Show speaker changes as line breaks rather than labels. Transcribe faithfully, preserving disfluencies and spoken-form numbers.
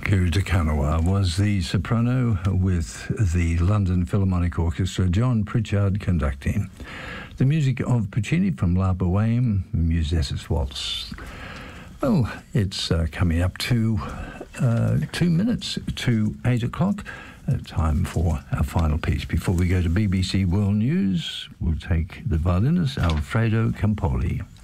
Guru de Canoa was the soprano with the London Philharmonic Orchestra, John Pritchard conducting. The music of Puccini from La Bohème, Musette's Waltz. Well, it's uh, coming up to uh, two minutes to eight o'clock. Uh, time for our final piece. Before we go to B B C World News, we'll take the violinist Alfredo Campoli.